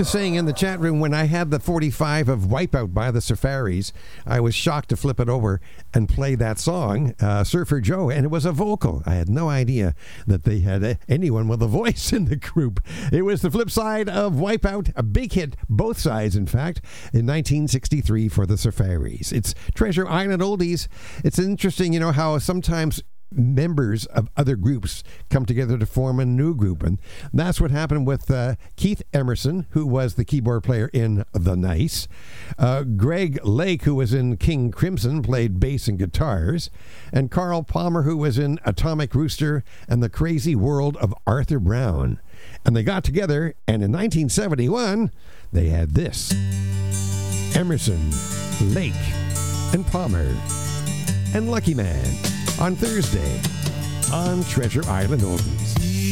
Just saying in the chat room, when I had the 45 of Wipeout by the Safaris, I was shocked to flip it over and play that song, Surfer Joe, and it was a vocal. I had no idea that they had anyone with a voice in the group. It was the flip side of Wipeout, a big hit, both sides, in fact, in 1963 for the Safaris. It's Treasure Island Oldies. It's interesting, how sometimes members of other groups come together to form a new group, and that's what happened with Keith Emerson, who was the keyboard player in The Nice. Greg Lake, who was in King Crimson, played bass and guitars, and Carl Palmer, who was in Atomic Rooster and The Crazy World of Arthur Brown. And they got together, and in 1971 they had this: Emerson, Lake, and Palmer, and Lucky Man, on Thursday on Treasure Island Oldies.